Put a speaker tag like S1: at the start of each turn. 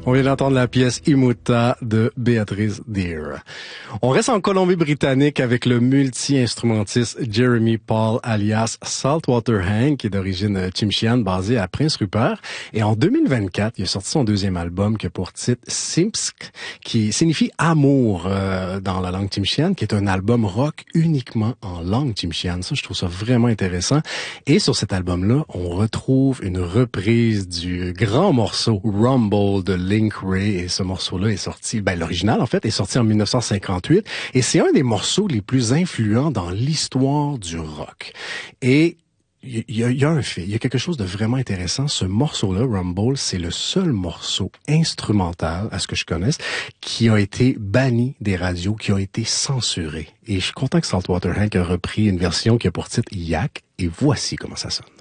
S1: On vient d'entendre la pièce Imuta de Beatrice Deer. On reste en Colombie-Britannique avec le multi-instrumentiste Jeremy Paul alias Saltwater Hank, qui est d'origine chimchiane, basé à Prince Rupert. Et en 2024, il a sorti son deuxième album qui a pour titre Simsk, qui signifie amour dans la langue chimchiane, qui est un album rock uniquement en langue chimchiane. Ça, je trouve ça vraiment intéressant. Et sur cet album-là, on retrouve une reprise du grand morceau Rumble de Link Wray, et ce morceau-là est sorti, l'original en fait, est sorti en 1958, et c'est un des morceaux les plus influents dans l'histoire du rock. Et il y a un fait, il y a quelque chose de vraiment intéressant. Ce morceau-là, Rumble, c'est le seul morceau instrumental, à ce que je connaisse, qui a été banni des radios, qui a été censuré. Et je suis content que Saltwater Hank a repris une version qui a pour titre Yak, et voici comment ça sonne.